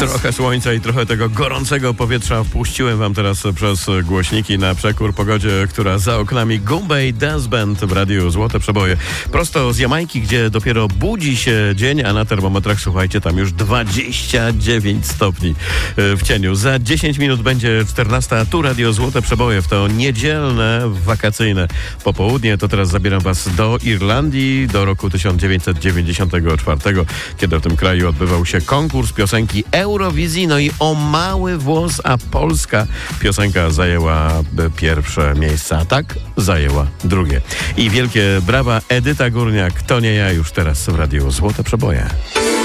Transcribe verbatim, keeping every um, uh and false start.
Trochę słońca i trochę tego gorącego powietrza wpuściłem wam teraz przez głośniki na przekór pogodzie, która za oknami. Goombay Dance Band w radiu Złote Przeboje. Prosto z Jamajki, gdzie dopiero budzi się dzień, a na termometrach, słuchajcie, tam już dwadzieścia dziewięć stopni w cieniu. Za dziesięć minut będzie czternasta, a tu radio Złote Przeboje w to niedzielne, wakacyjne popołudnie. To teraz zabieram was do Irlandii, do roku tysiąc dziewięćset dziewięćdziesiątego czwartego, kiedy w tym kraju odbywał się konkurs piosenki Eurowizji, no i o mały włos, a polska piosenka zajęła pierwsze miejsce, a tak zajęła drugie. I wielkie brawa, Edyta Górniak, to nie ja, już teraz w radiu Złote Przeboje.